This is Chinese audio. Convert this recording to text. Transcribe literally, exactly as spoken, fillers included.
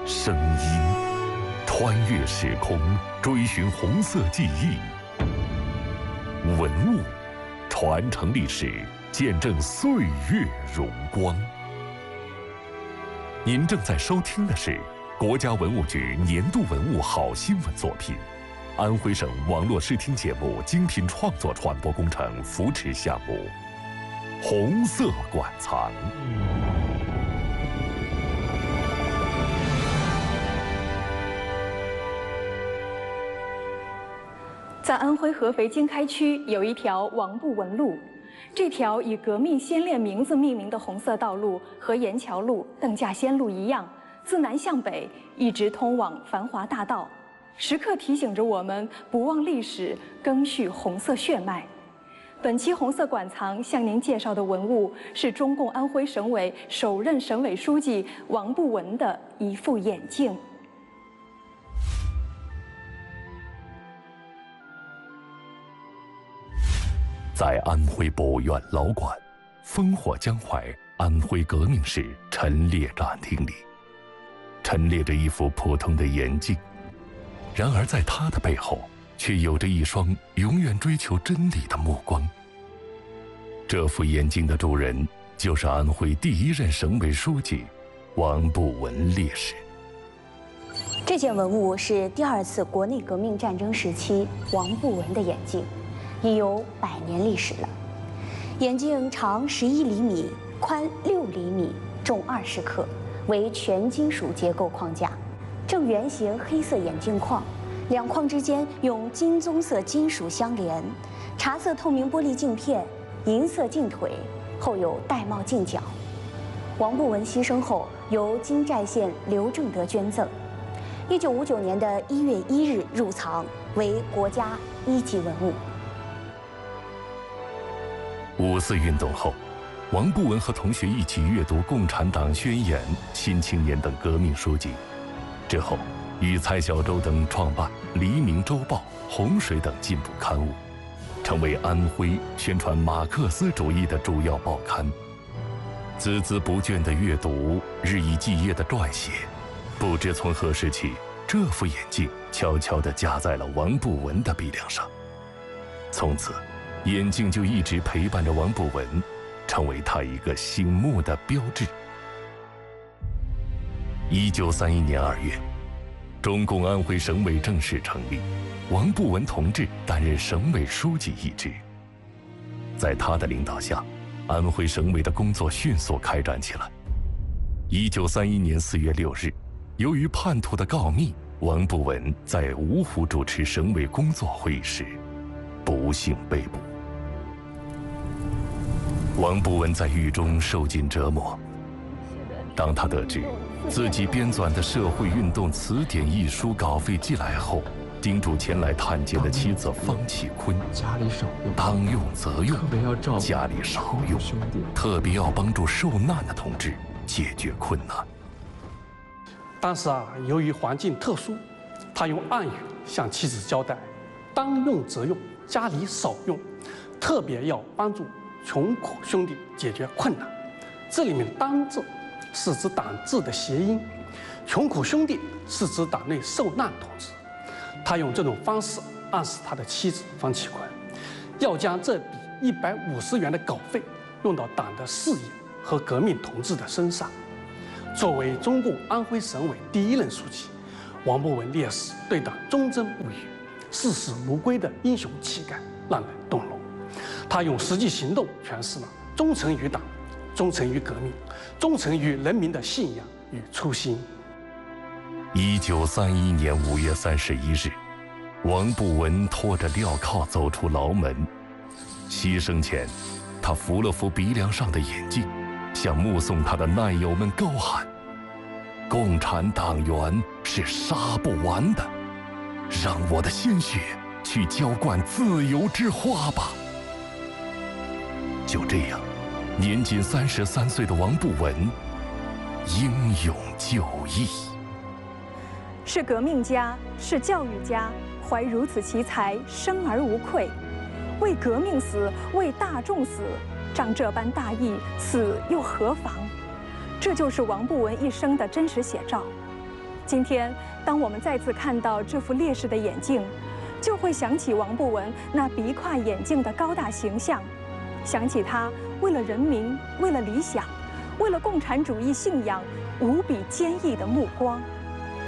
声音，穿越时空，追寻红色记忆；文物，传承历史，见证岁月荣光。您正在收听的是国家文物局年度文物好新闻作品，安徽省网络视听节目精品创作传播工程扶持项目——红色馆藏。 在安徽合肥经开区有一条王不闻路，这条以革命先烈名字命名的红色道路和沿桥路、邓稼先路一样，自南向北一直通往繁华大道，时刻提醒着我们不忘历史，赓续红色血脉。本期红色馆藏向您介绍的文物是中共安徽省委首任省委书记王不闻的一副眼镜。 在安徽博物院老馆烽火江淮安徽革命史陈列展厅里，陈列着一副普通的眼镜，然而在它的背后却有着一双永远追求真理的目光。这副眼镜的主人就是安徽第一任省委书记王不闻烈士。 这件文物是第二次国内革命战争时期王不闻的眼镜，已有百年历史了。眼镜长十一厘米，宽六厘米，重二十克，为全金属结构框架，正圆形黑色眼镜框，两框之间用金棕色金属相连，茶色透明玻璃镜片，银色镜腿，后有玳瑁镜角。王不闻牺牲后，由金寨县刘正德捐赠，一九五九年的一月一日入藏，为国家一级文物。 五四运动后，王不闻和同学一起阅读《共产党宣言》《新青年》等革命书籍，之后与蔡小舟等创办《黎明周报》《洪水》等进步刊物，成为安徽宣传马克思主义的主要报刊。孜孜不倦的阅读，日以继夜的撰写，不知从何时起，这副眼镜悄悄地架在了王不闻的鼻梁上。从此，眼镜就一直陪伴着王不闻，成为他一个醒目的标志。一九三一年二月，中共安徽省委正式成立，王不闻同志担任省委书记一职。在他的领导下，安徽省委的工作迅速开展起来。一九三一年四月六日，由于叛徒的告密，王不闻在芜湖主持省委工作会议时，不幸被捕。王不闻在狱中受尽折磨。当他得知自己编纂的《社会运动词典》一书稿费寄来后，叮嘱前来探监的妻子方启坤： 家里少用， 当用则用， 特别要照顾家里少用，特别要帮助受难的同志解决困难。 当时啊，由于环境特殊，他用暗语向妻子交代：当用则用，家里少用，特别要帮助穷苦兄弟解决困难。这里面“当”字是指党字的谐音，穷苦兄弟是指党内受难同志。他用这种方式暗示他的妻子方启坤，要将这笔一百五十元的稿费用到党的事业和革命同志的身上。作为中共安徽省委第一任书记，王不闻烈士对党忠贞不渝、视死如归的英雄气概让人动容。他用实际行动诠释了忠诚于党、忠诚于革命、忠诚于人民的信仰与初心。 一九三一年五月三十一日，王不闻拖着镣铐走出牢门。牺牲前，他扶了扶鼻梁上的眼镜，向目送他的难友们高喊：共产党员是杀不完的，让我的鲜血去浇灌自由之花吧。就这样，年仅三十三岁的王不闻英勇就义。 是革命家，是教育家，怀如此奇才，生而无愧。为革命死，为大众死，仗这般大义，死又何妨？这就是王不闻一生的真实写照。 今天，当我们再次看到这副烈士的眼镜，就会想起王不闻那鼻跨眼镜的高大形象，想起他为了人民、为了理想、为了共产主义信仰无比坚毅的目光。